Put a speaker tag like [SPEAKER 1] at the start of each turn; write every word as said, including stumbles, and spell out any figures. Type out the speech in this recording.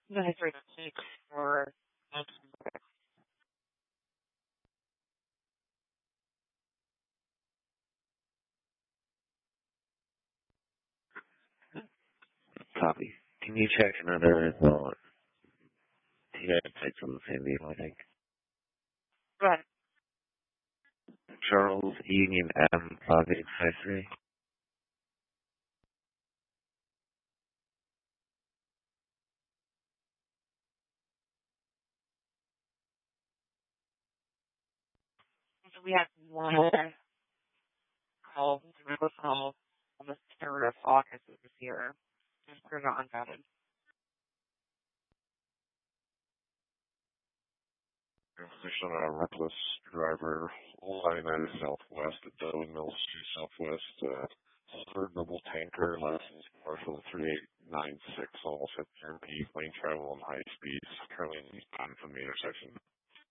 [SPEAKER 1] The history for
[SPEAKER 2] Copy. Can you check another thought? He had text on the same deal, I think.
[SPEAKER 1] but
[SPEAKER 2] Charles Union M five eight five three.
[SPEAKER 1] we had one call, remote call on the third of August of this year. They're not unfounded.
[SPEAKER 3] Information on a reckless driver, line ninety Southwest at Darwin Mills Street Southwest, uh, third double tanker, license commercial three eight nine six, almost at P, lane travel and high speeds, currently on from the intersection.